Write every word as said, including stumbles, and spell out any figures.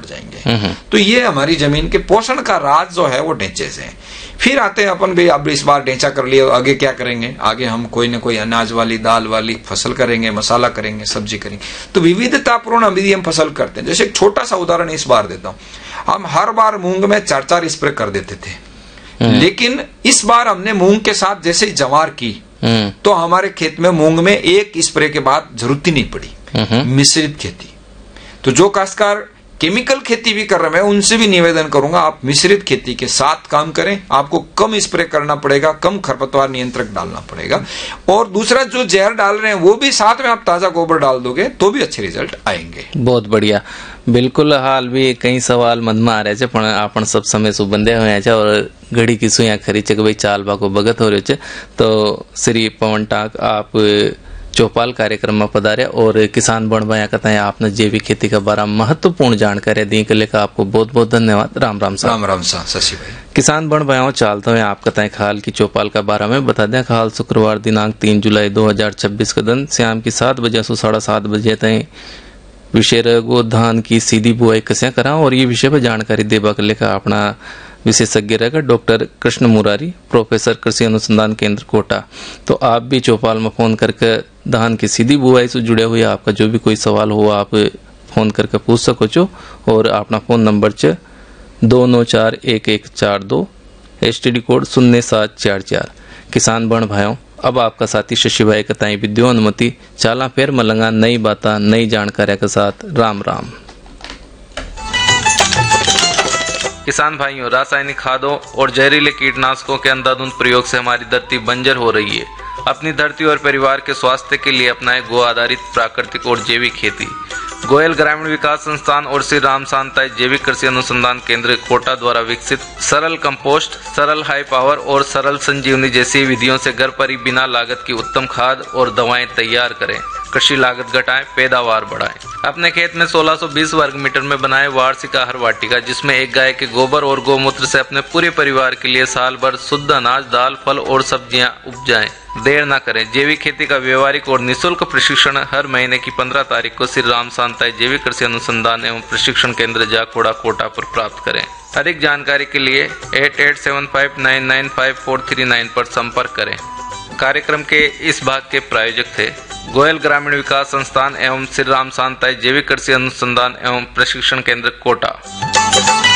जाएंगे। तो ये हमारी जमीन के पोषण का राज जो है वो ढेंचे से है। फिर आते हैं अपन भाई, अब इस बार ढेंचा कर लिया, आगे क्या करेंगे? आगे हम कोई ना कोई अनाज वाली, दाल वाली फसल करेंगे, मसाला करेंगे, सब्जी करेंगे। तो विविधतापूर्ण अभी हम फसल करते हैं। जैसे एक छोटा सा उदाहरण इस बार देता हूं, हम हर बार मूंग में चार चार स्प्रे कर देते थे, लेकिन इस बार हमने मूंग के साथ जैसे ही जवार की तो हमारे खेत में मूंग में एक स्प्रे के बाद जरूरत ही नहीं पड़ी। मिश्रित खेती, तो जो काश्तकार केमिकल खेती भी कर रहे हैं, मैं उनसे भी निवेदन करूंगा आप मिश्रित खेती के साथ काम करें। आपको कम स्प्रे करना पड़ेगा, कम खरपतवार नियंत्रक डालना पड़ेगा, और दूसरा जो जहर डाल रहे हैं वो भी साथ में आप ताजा गोबर डाल दोगे तो भी अच्छे रिजल्ट आएंगे। बहुत बढ़िया। बिल्कुल, हाल भी कई सवाल मन में आ रहे पण आपण सब समय सु बंधे हुए छे और घड़ी की सुया खरी छे कि भाई चालबा को बगत हो रहे छे। तो श्री पवन टाक आप चौपाल कार्यक्रम में पधारे और किसान बण भाया कहते हैं आपने जैविक खेती का बारे में महत्वपूर्ण जानकारी दी के लिए आपको बहुत बहुत धन्यवाद। राम राम सा। राम राम सा शशि भाई। किसान बण भाइयों चालते हुए आप कहते हैं खाल की चौपाल का बारे में बता दें। खाल शुक्रवार दिनांक तीन जुलाई दो हजार छब्बीस के दिन शाम की सात बजे से साढ़े सात बजे तक विषय रहेगो धान की सीधी बुआई कैसे करा, और ये विषय पर जानकारी देवा के लेकर अपना विशेषज्ञ रहेगा डॉक्टर कृष्ण मुरारी, प्रोफेसर कृषि अनुसंधान केंद्र कोटा। तो आप भी चौपाल में फोन करके धान की सीधी बुआई से जुड़े हुए आपका जो भी कोई सवाल हो आप फोन करके पूछ सको छो, और अपना फोन नंबर च दो नौ चार एक एक चार दो, एस टी डी कोड शून्य सात चार चार। किसान बण भाइयों, अब आपका साथी शशि भाई कताई विद्यो अनुमति चाला फेर मलंगा नई बाता नई जानकारी के साथ। राम राम। किसान भाइयों, रासायनिक खादों और जहरीले कीटनाशकों के अंधाधुंध प्रयोग से हमारी धरती बंजर हो रही है। अपनी धरती और परिवार के स्वास्थ्य के लिए अपनाएं गो आधारित प्राकृतिक और जैविक खेती। गोयल ग्रामीण विकास संस्थान और श्री राम शांताई जैविक कृषि अनुसंधान केंद्र कोटा द्वारा विकसित सरल कंपोस्ट, सरल हाई पावर और सरल संजीवनी जैसी विधियों से घर पर ही बिना लागत की उत्तम खाद और दवाएं तैयार करें, कृषि लागत घटाएं, पैदावार बढ़ाएं। अपने खेत में सोलह सौ बीस वर्ग मीटर में बनाए वार्षिक आहार वाटिका, जिसमें एक गाय के गोबर और गौमूत्र से अपने पूरे परिवार के लिए साल भर शुद्ध अनाज, दाल, फल और सब्जियां उपजाएं। देर न करें, जैविक खेती का व्यवहारिक और निःशुल्क प्रशिक्षण हर महीने की पंद्रह तारीख को श्री राम शांताई जैविक कृषि अनुसंधान एवं प्रशिक्षण केंद्र जाखोड़ा कोटा पर प्राप्त करें। अधिक जानकारी के लिए eight eight seven five nine nine five four three nine पर संपर्क करें। कार्यक्रम के इस भाग के प्रायोजक थे गोयल ग्रामीण विकास संस्थान एवं श्री राम शांताई जैविक कृषि अनुसंधान एवं प्रशिक्षण केंद्र कोटा।